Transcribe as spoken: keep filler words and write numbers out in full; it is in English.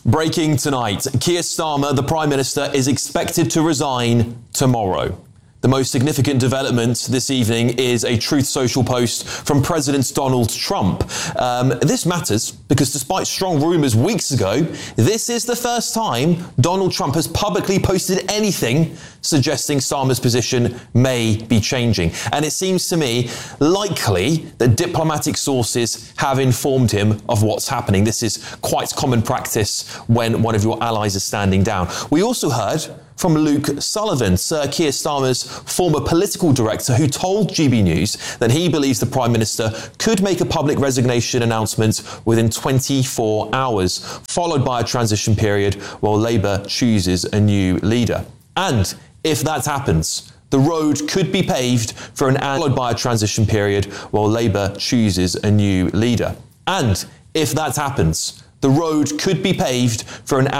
Breaking tonight, Keir Starmer, the Prime Minister, is expected to resign tomorrow. The most significant development this evening is a Truth Social post from President Donald Trump. Um, this matters because despite strong rumours weeks ago, this is the first time Donald Trump has publicly posted anything suggesting Starmer's position may be changing. And it seems to me likely that diplomatic sources have informed him of what's happening. This is quite common practice when one of your allies is standing down. We also heard from Luke Sullivan, Sir Keir Starmer's former political director, who told G B News that he believes the Prime Minister could make a public resignation announcement within twenty-four hours, followed by a transition period while Labour chooses a new leader. And if that happens, the road could be paved for an hour, followed by a transition period while Labour chooses a new leader. And if that happens, the road could be paved for an